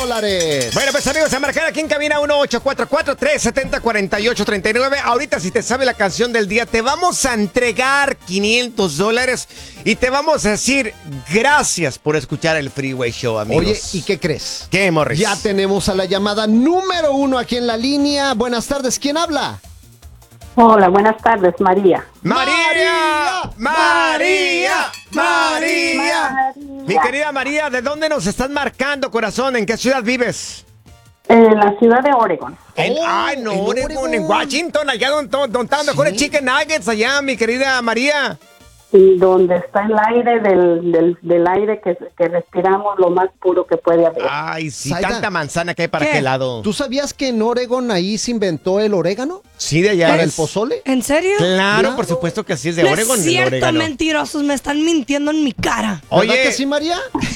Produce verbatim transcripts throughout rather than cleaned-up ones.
dólares. Bueno, pues amigos, a marcar aquí en cabina uno ocho cuatro cuatro, tres siete cero, cuatro ocho tres nueve. Ahorita, si te sabe la canción del día, te vamos a entregar quinientos dólares y te vamos a decir gracias por escuchar el Freeway Show, amigos. Oye, ¿y qué crees? ¿Qué, Morris? Ya tenemos a la llamada número uno aquí en la línea. Buenas tardes, ¿quién habla? Hola, buenas tardes, María. ¡María! ¡María! ¡María! María. Mi querida María, ¿de dónde nos estás marcando, corazón? ¿En qué ciudad vives? En la ciudad de Oregon. En, Oh, ay, no, en Oregon, Oregon. en Washington, allá donde, donde están los mejores chicken nuggets, allá, mi querida María. Y donde está el aire del, del, del aire que, que respiramos lo más puro que puede haber. Ay, sí, Zaida, tanta manzana que hay para ¿qué? aquel lado. ¿Tú sabías que en Oregon ahí se inventó el orégano? Sí, de allá. ¿Para es- el pozole? ¿En serio? Claro, Claro. por supuesto que sí, es de No Oregon, es el cierto, orégano. mentirosos, me están mintiendo en mi cara. ¿Verdad Oye, que sí, María?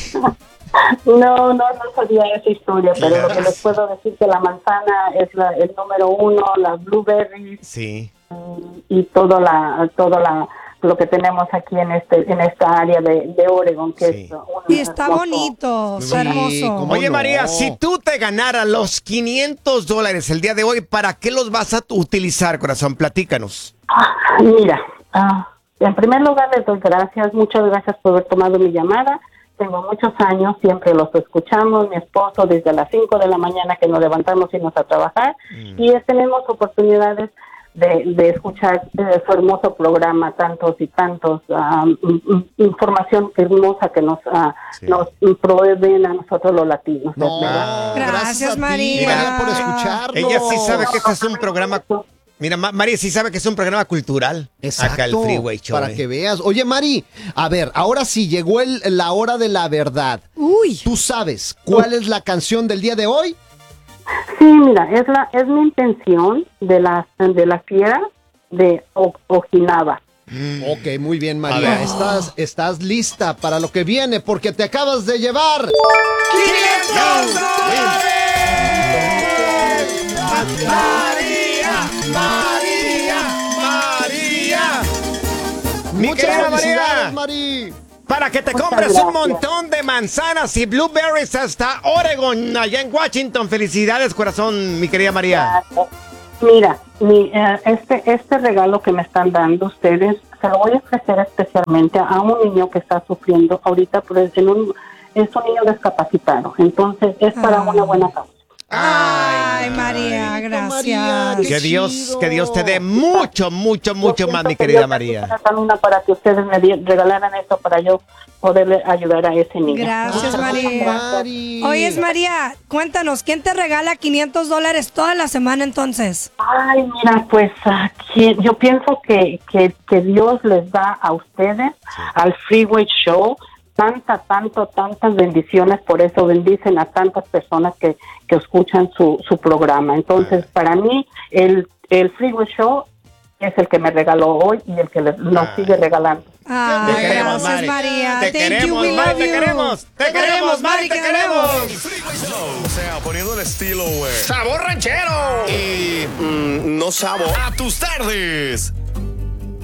No, no, no sabía esa historia, pero lo que Claro. les puedo decir que la manzana es la, el número uno, las blueberries sí. y todo la, todo la, lo que tenemos aquí en este, en esta área de, de Oregon, que Sí. es un Y está hermoso- bonito, está Sí, hermoso. ¿cómo Oye, no? María, si tú te ganaras los quinientos dólares el día de hoy, ¿para qué los vas a utilizar, corazón? Platícanos. Ah, Mira, ah, en primer lugar les doy gracias, muchas gracias por haber tomado mi llamada. Tengo muchos años, siempre los escuchamos, mi esposo desde las cinco de la mañana que nos levantamos y nos a trabajar y eh, tenemos oportunidades de, de escuchar eh, su hermoso programa, tantos y tantos, ah, mm, mm, información hermosa que nos, ah, Sí. nos proveen a nosotros los latinos. No, ¿verdad? Gracias, a ti, María. María, por escucharnos. Ella sí sabe que este es un programa... Mira, Ma- María sí sabe que es un programa cultural. Exacto, Acá el Freeway Show. para eh. que veas. Oye, Mari, a ver, ahora sí llegó el- la hora de la verdad. Uy, ¿Tú sabes cuál es la canción del día de hoy? Sí, mira, es la es mi intención de la de la fiera de O- Ojinaba. Ok, muy bien, A María. ver. Estás, estás lista para lo que viene porque te acabas de llevar. ¡quinientos dólares! ¡María! ¡María! ¡María! Mi Muchas querida felicidades, María, Mari. para que te Muchas compres un gracias. montón de manzanas y blueberries hasta Oregon, allá en Washington. Felicidades, corazón, mi querida María. Mira, mi, eh, este este regalo que me están dando ustedes, se lo voy a ofrecer especialmente a un niño que está sufriendo ahorita, por es, en un, es un niño discapacitado. Entonces, es para Ah. una buena causa. ay, María, María, gracias. qué Que Dios, chido. que Dios te dé mucho, mucho, mucho Yo más, siento mi que querida Dios María. necesita también para que ustedes me di- regalaran esto para yo poderle ayudar a ese niño. Gracias, Ay, María. Mari. Oye, María, cuéntanos, ¿quién te regala quinientos dólares toda la semana entonces? Ay, mira, pues aquí, yo pienso que, que, que Dios les da a ustedes, al Freeway Show, tanta, tanto, tantas bendiciones, por eso bendicen a tantas personas que, que escuchan su, su programa. Entonces, para mí, el, el Freeway Show es el que me regaló hoy y el que les- nos sigue regalando. Ay, Te queremos, gracias, Mari. María. Te Thank you, queremos, we Mari, love te you. queremos. Te queremos, Mari, te queremos. Freeway Show. O sea, poniendo el estilo, güey. ¡Sabor ranchero! Y mm, no sabor. A tus tardes.